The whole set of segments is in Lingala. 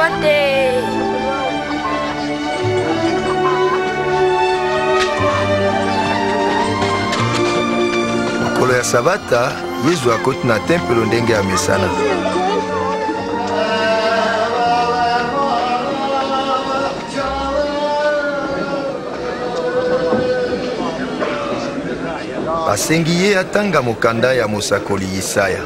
te. Mokolo ya Sabata, Yesu akoti na tempelo ndenge ya mesana. Basengi ye atanga mokanda ya mosakoli Isaya.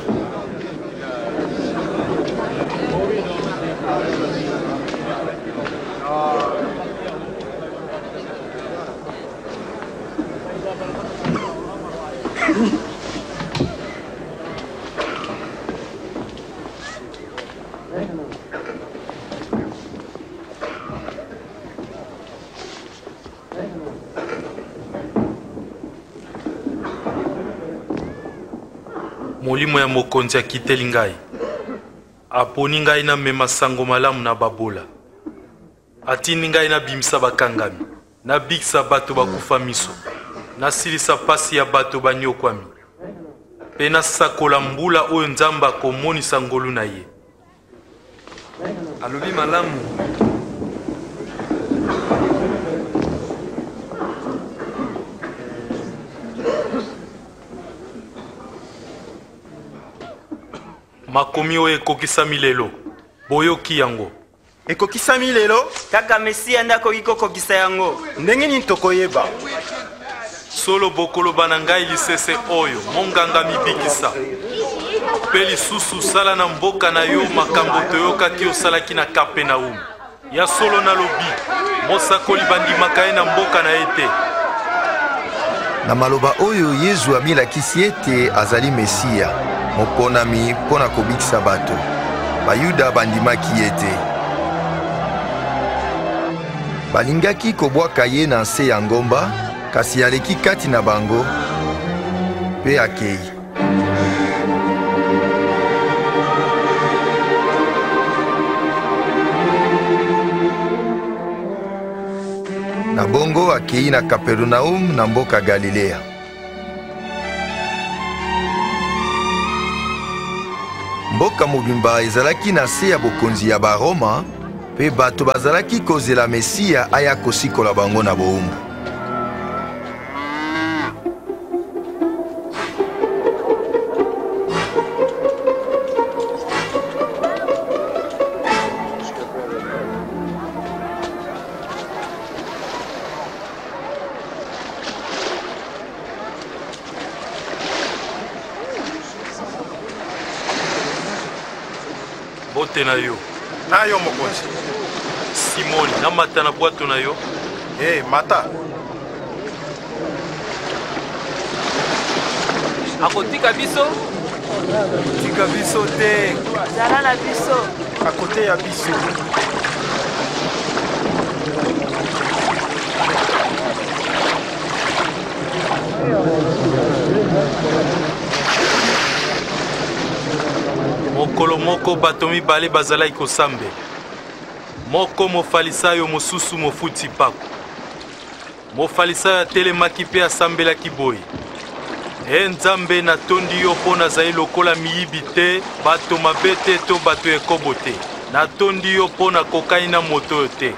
Molimo ya mokonzi akiteli ngai. Aponi ngai na mema sango malamu na babola. Atindi ngai na bimisa bakangami. Na bikisa bato bakufa miso. Na silisa pasi ya bato banyokwami. Pe na sakola mbula oyo Nzambe akomonisa ngolu na ye. Alobi malamu. Makomi oyo ekokisami lelo. Boyoki yango. Ekokisami lelo? Kaka Mesia ndakoki kokokisa yango. Ndenge nini tokoyeba? Solo bokoloba na ngai lisese oyo monganga mibikisa. Pe lisusu sala na mboka na yo makambo toyokaki osalaki na Kapernaum. Ya solo na lobi mosakoli bandimaka ye na mboka na ye te. Na maloba oyo Yesu amilakisi ete azali Mesia, moponami mpona kobikisa bato. Bayuda bandimaki ye te. Balingaki kobwaka ye na nse ya ngomba, kasi aleki kati na bango pe akei. Na bongo akei na Kapernaum na mboka Galilea. Mboka mobimba ezalaki na se ya bokonzi ya Baroma, pe bato bazalaki kozela Mesia aya kosikola bango na bowumbu. Bote na yo. Na yo mokonzi. Simoni, na mata na bwato na yo. Mata. Akotika biso? Tika biso te. Zala na biso. Akote ya biso. Mokolo moko bato mibale bazalaki kosambe. Moko mofalisayo mosusu mofuti pako. Mofalisayo atelemaki pe asambelaki boye. Nzambe natondi yo mpo nazali lokola miyibi te, bato mabe te to bato ekobo te. Natondi yo mpo nakokani na moto oyo te.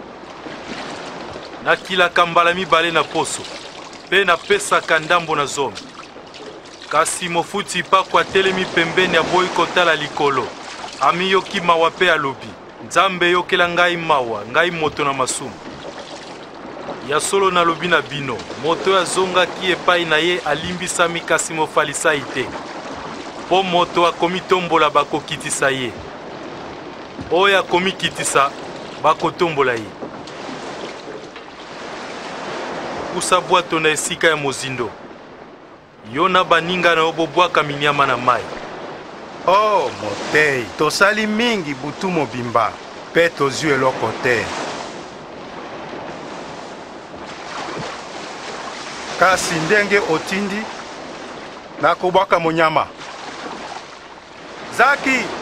Nakilaka mbala mibale na poso, pe napesaka ndambo na zomi. Kasi mofuti pako atelemi pembeni aboyi kotala likolo. Amiyoki mawa pe alobi, Nzambe yokela ngai mawa, ngai moto na masumu. Ya solo nalobi na bino, moto azongaki epai na ye alimbisami kasi mofalisai te. Po moto akomitombola bakokitisa ye. Oyo akomikitisa bakotombola ye. Kusa bwato na esika ya mozindo. Yo na baninga na yo bobwaka minyama na mai. Oh, motei, tosali mingi butu mobimba, pe tozwi eloko te. Kasi ndenge otindi, nakobwaka monyama. Zaki!